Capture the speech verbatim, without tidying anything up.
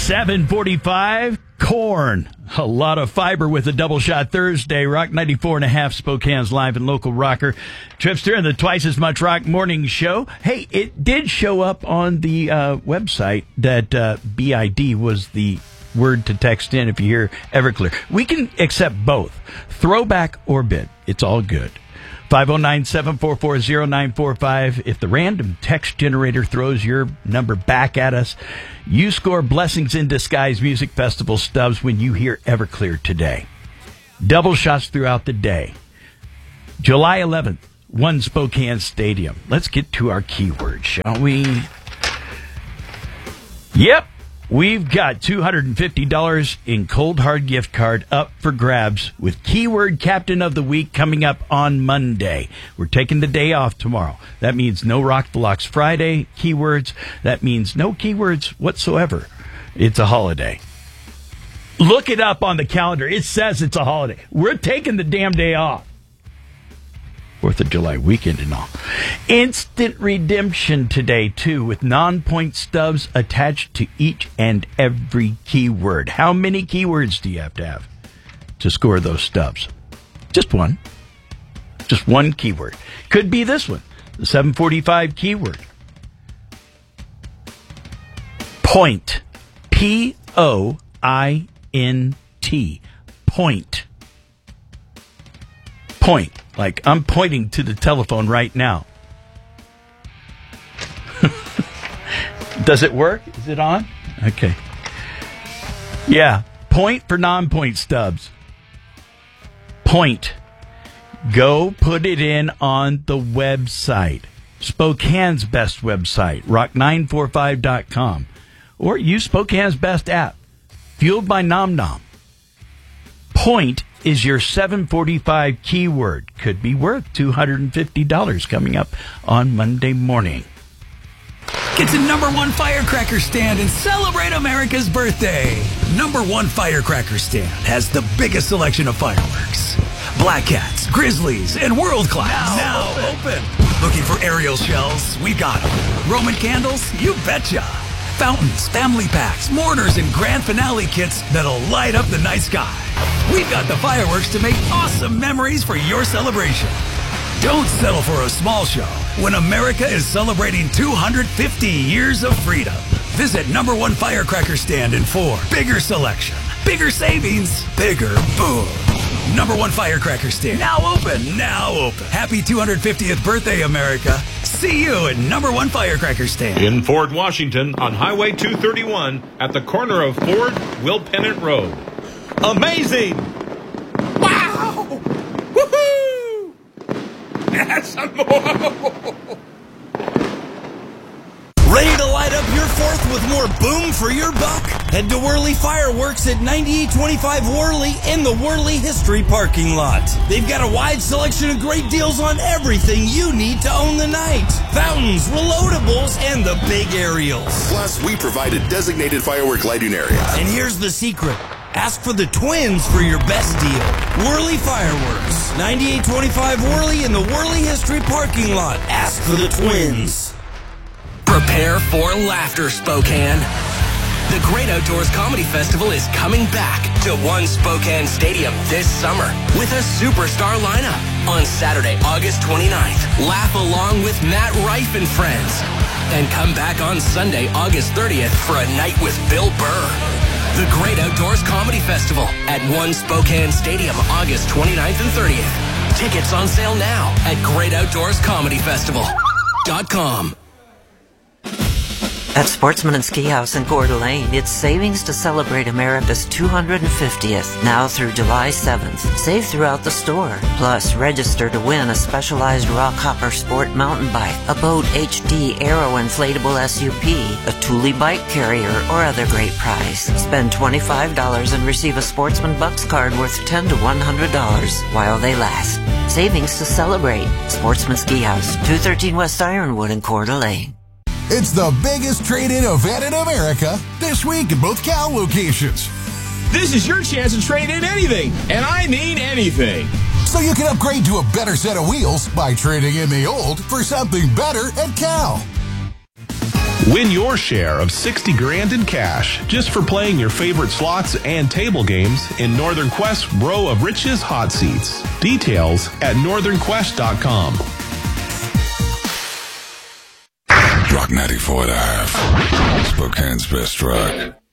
seven forty-five, corn. A lot of fiber with a double shot Thursday. Rock ninety-four and a half, Spokane's live and local rocker. Trips during the Twice as Much Rock morning show. Hey, it did show up on the uh, website that uh, B I D was the word to text in if you hear Everclear. We can accept both. Throwback or bid. It's all good. five oh nine, seven four four, oh nine four five. If the random text generator throws your number back at us, you score Blessings in Disguise Music Festival stubs when you hear Everclear today. Double shots throughout the day. July eleventh, One Spokane Stadium. Let's get to our keyword, shall we? Yep. We've got two hundred fifty dollars in Cold Hard gift card up for grabs with Keyword Captain of the Week coming up on Monday. We're taking the day off tomorrow. That means no Rock the Locks Friday keywords. That means no keywords whatsoever. It's a holiday. Look it up on the calendar. It says it's a holiday. We're taking the damn day off. fourth of July weekend and all. Instant redemption today, too, with non-point stubs attached to each and every keyword. How many keywords do you have to have to score those stubs? Just one. Just one keyword. Could be this one, the seven forty-five keyword. Point. P O I N T. Point. Point. Like, I'm pointing to the telephone right now. Does it work? Is it on? Okay. Yeah. Point for non-point stubs. Point. Go put it in on the website. Spokane's best website, rock nine four five dot com. Or use Spokane's best app, fueled by Nom Nom. Point is your seven forty-five keyword. Could be worth two hundred fifty dollars coming up on Monday morning. Get to Number One Firecracker Stand and celebrate America's birthday. Number One Firecracker Stand has the biggest selection of fireworks. Black Cats, Grizzlies, and World Class. Now, now open. open. Looking for aerial shells? We got them. Roman candles? You betcha. Fountains, family packs, mortars, and grand finale kits that'll light up the night sky. We've got the fireworks to make awesome memories for your celebration. Don't settle for a small show when America is celebrating two hundred fifty years of freedom. Visit Number One Firecracker Stand in four. Bigger selection, bigger savings, bigger boom. Number One Firecracker Stand. Now open, now open. Happy two hundred fiftieth birthday, America. See you at Number One Firecracker Stand. In Ford, Washington, on Highway two thirty-one, at the corner of Ford, Will Pennant Road. Amazing! Wow! Woohoo! Add some more! Ready to light up your fourth with more boom for your buck? Head to Whirly Fireworks at ninety-eight twenty-five Whirly in the Whirly History parking lot. They've got a wide selection of great deals on everything you need to own the night. Fountains, reloadables, and the big aerials. Plus, we provide a designated firework lighting area. And here's the secret. Ask for the twins for your best deal. Whirly Fireworks, ninety-eight twenty-five Whirly in the Whirly History parking lot. Ask for the twins. Prepare for laughter, Spokane. The Great Outdoors Comedy Festival is coming back to One Spokane Stadium this summer with a superstar lineup. On Saturday, August twenty-ninth, laugh along with Matt Rife and friends. And come back on Sunday, August thirtieth for a night with Bill Burr. The Great Outdoors Comedy Festival at One Spokane Stadium, August twenty-ninth and thirtieth. Tickets on sale now at great outdoors comedy festival dot com. At Sportsman and Ski House in Coeur d'Alene, it's savings to celebrate America's two hundred fiftieth, now through July seventh. Save throughout the store. Plus, register to win a specialized Rock Hopper Sport mountain bike, a Boat H D Aero inflatable S U P, a Thule bike carrier, or other great prize. Spend twenty-five dollars and receive a Sportsman Bucks card worth ten to one hundred dollars while they last. Savings to celebrate. Sportsman Ski House, two thirteen West Ironwood in Coeur d'Alene. It's the biggest trade-in event in America this week in both Cal locations. This is your chance to trade in anything, and I mean anything. So you can upgrade to a better set of wheels by trading in the old for something better at Cal. Win your share of sixty grand in cash just for playing your favorite slots and table games in Northern Quest's Row of Riches hot seats. Details at northern quest dot com. Rock ninety-four and a half. Spokane's best rock.